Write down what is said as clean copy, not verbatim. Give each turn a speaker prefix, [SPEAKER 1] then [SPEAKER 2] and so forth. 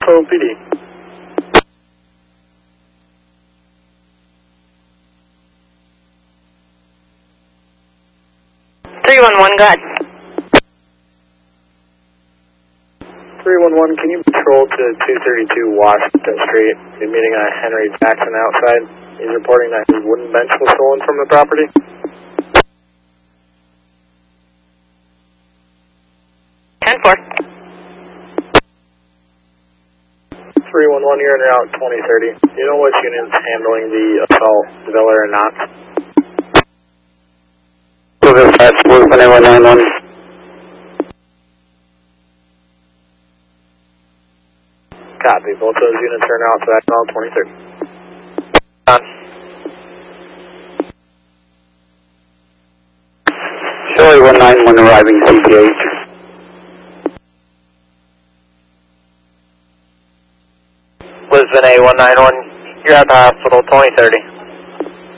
[SPEAKER 1] Buffalo PD.
[SPEAKER 2] 311, go ahead.
[SPEAKER 1] 311, can you patrol to 232 Washington Street? You're meeting Henry Jackson outside. He's reporting that his wooden bench was stolen from the property.
[SPEAKER 2] 10-4.
[SPEAKER 1] 311, you're in route 2030. Do you know which unit's handling the assault, Villa or not?
[SPEAKER 3] Louisville 5, Louisville 191.
[SPEAKER 1] Copy. Both those units are now outside call 2030.
[SPEAKER 3] Charlie 191 arriving CTH.
[SPEAKER 2] Lisbon A191, you're at the hospital 2030.